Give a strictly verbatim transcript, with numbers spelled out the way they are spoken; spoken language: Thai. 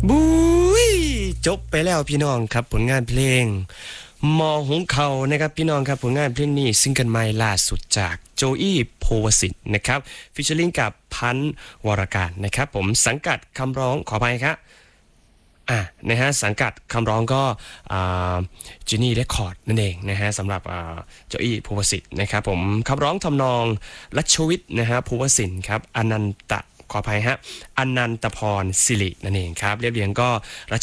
บุ้ยจบไปแล้วพี่น้องครับผลงานเพลงมอหงเขานะครับพี่น้องครับผลงานเพลงนี้ซิงเกิลใหม่ล่าสุดจากโจอี้โพวสิทธิ์นะครับฟิชเชอร์ลิงกับพันธ์วรการนะครับผมสังกัดคำร้องขออภัยครับอ่ะนะฮะสังกัดคำร้องก็จีนี่เรคคอร์ดนั่นเองนะฮะสำหรับโจอี้โพวสิทธิ์นะครับผมคำร้องทำนองรัชวิทย์นะฮะภูวสินทร์ครับอนันตะขออภัยฮะอนันตพรสิรินั่นเองครับเรียบเรียงก็